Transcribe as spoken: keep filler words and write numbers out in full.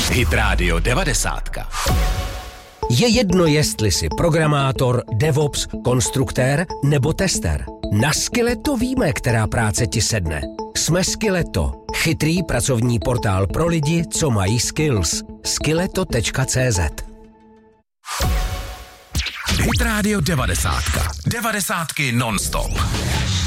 Hit Radio devadesát. Je jedno, jestli jsi programátor, DevOps, konstruktér nebo tester. Na Skilleto víme, která práce ti sedne. Jsme Skilleto, chytrý pracovní portál pro lidi, co mají skills. skilleto tečka cé zet. Hit Radio devadesát. Devadesátky non-stop.